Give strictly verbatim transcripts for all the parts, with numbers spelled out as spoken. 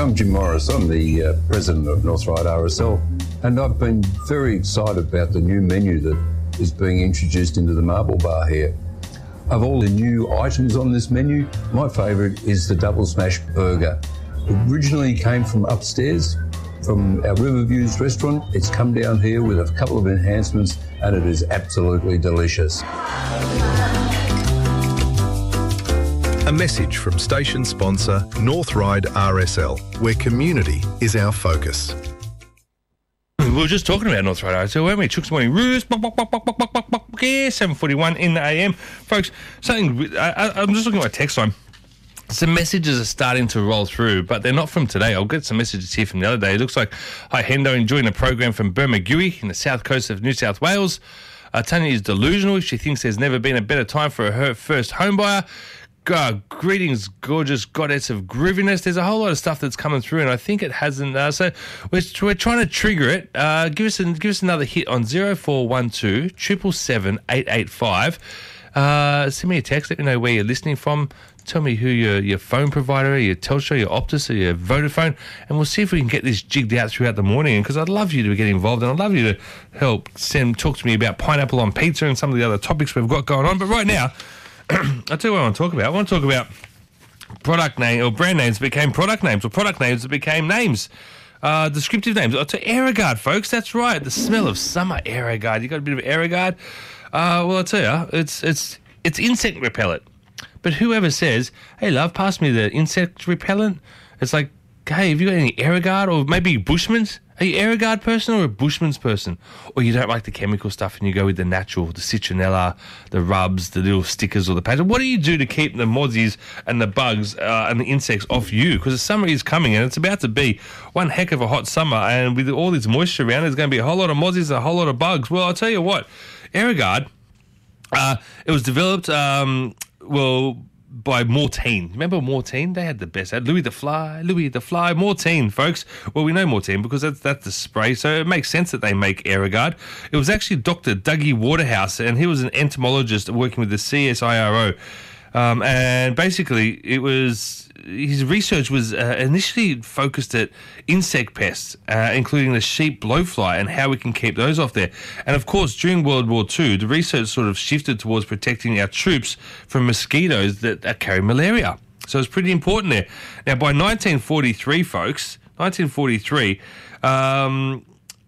I'm Jim Morris. I'm the uh, president of North Ryde R S L, and I've been very excited about the new menu that is being introduced into the Marble Bar here. Of all the new items on this menu, my favourite is the Double Smash Burger. Originally came from upstairs, from our Riverviews restaurant. It's come down here with a couple of enhancements, and it is absolutely delicious. A message from station sponsor North Ryde R S L, where community is our focus. We were just talking about North Ryde R S L, weren't we? Chooks Morning Roost, yeah, seven forty-one in the A M. Folks, something, I, I'm just looking at my text line. Some messages are starting to roll through, but they're not from today. I'll get some messages here from the other day. It looks like, hi, Hendo, enjoying the program from Bermagui in the south coast of New South Wales. Uh, Tanya is delusional. She thinks there's never been a better time for her first home buyer. Uh, greetings, gorgeous goddess of grooviness. There's a whole lot of stuff that's coming through, and I think it hasn't. Uh, so we're, we're trying to trigger it. Uh, give us an, give us another hit on zero four one two, seven seven seven, eight eight five. Uh, send me a text. Let me know where you're listening from. Tell me who your your phone provider, your Telstra, your Optus, or your Vodafone, and we'll see if we can get this jigged out throughout the morning. Because I'd love you to get involved, and I'd love you to help send talk to me about pineapple on pizza and some of the other topics we've got going on. But right now, I'll tell you what I want to talk about. I want to talk about product name or brand names that became product names, or product names that became names, uh, descriptive names. Oh, to Aerogard, folks. That's right. The smell of summer Aerogard. You got a bit of Aerogard? Uh, well, I'll tell you, it's it's it's insect repellent. But whoever says, hey, love, pass me the insect repellent, it's like, hey, have you got any Aerogard? Or maybe Bushman's? Are you an Aerogard person or a Bushman's person? Or you don't like the chemical stuff and you go with the natural, the citronella, the rubs, the little stickers or the patches? What do you do to keep the mozzies and the bugs uh, and the insects off you? Because the summer is coming and it's about to be one heck of a hot summer, and with all this moisture around, there's going to be a whole lot of mozzies and a whole lot of bugs. Well, I'll tell you what, Aerogard, uh, it was developed... Um, Well, by Mortein. Remember Mortein? They had the best. Louis the Fly, Louis the Fly, Mortein, folks. Well, we know Mortein because that's, that's the spray, so it makes sense that they make Aerogard. It was actually Doctor Dougie Waterhouse, and he was an entomologist working with the C S I R O. Um, and basically, it was his research was uh, initially focused at insect pests, uh, including the sheep blowfly and how we can keep those off there. And of course, during World War Two, the research sort of shifted towards protecting our troops from mosquitoes that, that carry malaria. So it's pretty important there. Now, by nineteen forty-three, folks, nineteen forty-three. Um,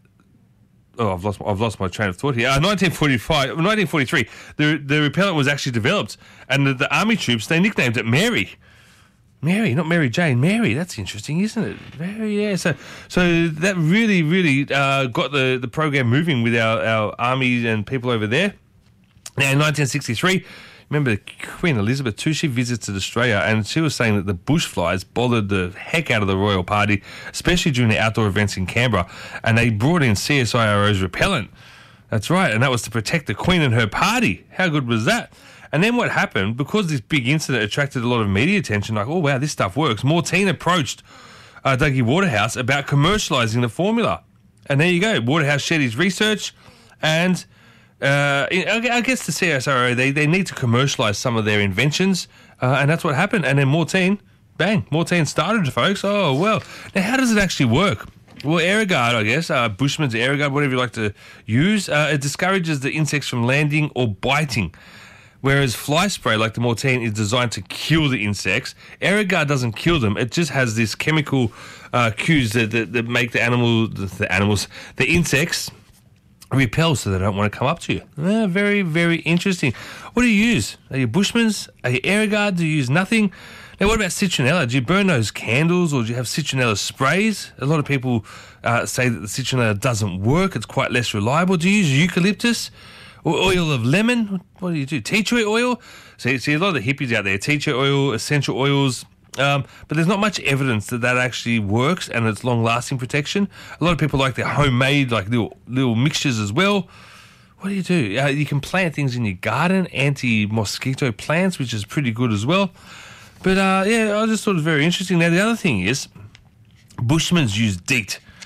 Oh, I've lost. I've lost my train of thought here. Uh, nineteen forty-five, nineteen forty-three. The the repellent was actually developed, and the, the army troops, they nicknamed it Mary. Mary, not Mary Jane. Mary. That's interesting, isn't it? Very yeah. So so that really really uh, got the, the program moving with our our army and people over there. Now in nineteen sixty-three. Remember Queen Elizabeth the Second, she visited Australia, and she was saying that the bushflies bothered the heck out of the royal party, especially during the outdoor events in Canberra, and they brought in C S I R O's repellent. That's right, and that was to protect the Queen and her party. How good was that? And then what happened, because this big incident attracted a lot of media attention, like, oh wow, this stuff works, Mortein approached uh, Dougie Waterhouse about commercialising the formula. And there you go, Waterhouse shared his research, and... Uh, I guess the C S I R O, they, they need to commercialise some of their inventions, uh, and that's what happened. And then Mortein, bang, Mortein started, folks. Oh, well. Now, how does it actually work? Well, Aerogard, I guess, uh, Bushman's Aerogard, whatever you like to use, uh, it discourages the insects from landing or biting. Whereas fly spray, like the Mortein, is designed to kill the insects. Aerogard doesn't kill them. It just has this chemical uh, cues that, that, that make the animal, the animals, the insects... repel so they don't want to come up to you. Yeah, very, very interesting. What do you use? Are you Bushmans? Are you Aerogard? Do you use nothing? Now, what about citronella? Do you burn those candles, or do you have citronella sprays? A lot of people uh, say that the citronella doesn't work. It's quite less reliable. Do you use eucalyptus or oil of lemon? What do you do? Tea tree oil? See, see a lot of the hippies out there, tea tree oil, essential oils. Um, but there's not much evidence that that actually works and it's long-lasting protection. A lot of people like their homemade, like little little mixtures as well. What do you do? Uh, you can plant things in your garden, anti-mosquito plants, which is pretty good as well. But uh, yeah, I just thought it was very interesting. Now the other thing is, Bushmans use DEET.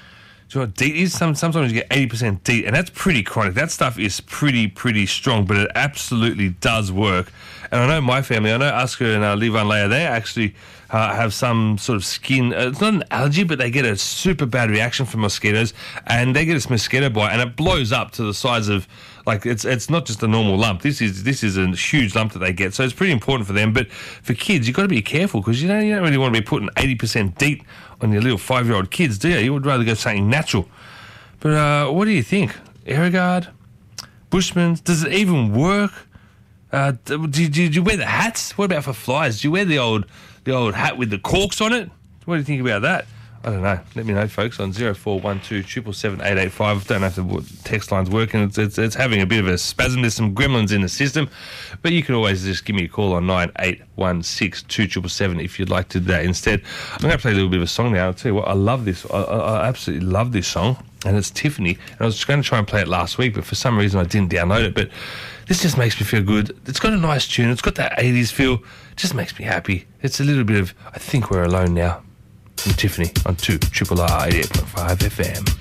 Do you know what DEET is? Some, sometimes you get eighty percent DEET, and that's pretty chronic. That stuff is pretty, pretty strong, but it absolutely does work. And I know my family, I know Oscar and uh, Levi and Leia, they actually uh, have some sort of skin, uh, it's not an allergy, but they get a super bad reaction from mosquitoes, and they get this mosquito bite, and it blows up to the size of, like, it's it's not just a normal lump. This is this is a huge lump that they get, so it's pretty important for them. But for kids, you've got to be careful, because you don't, you don't really want to be putting eighty percent DEET on your little five-year-old kids, do you? You would rather go something natural. But uh, what do you think? Aerogard? Bushman's? Does it even work? Uh, do, do, do you wear the hats? What about for flies? Do you wear the old the old hat with the corks on it? What do you think about that? I don't know. Let me know, folks, on zero four one two, seven seven seven, eight eight five. Don't know if the text line's working. It's, it's, it's having a bit of a spasm. There's some gremlins in the system. But you can always just give me a call on nine eight one six, two seven seven seven if you'd like to do that instead. I'm going to play a little bit of a song now. I'll tell you what, I love this. I, I, I absolutely love this song. And it's Tiffany. And I was going to try and play it last week, but for some reason I didn't download it. But this just makes me feel good. It's got a nice tune. It's got that eighties feel. It just makes me happy. It's a little bit of I Think We're Alone Now from Tiffany on two R R R eighty-eight point five F M.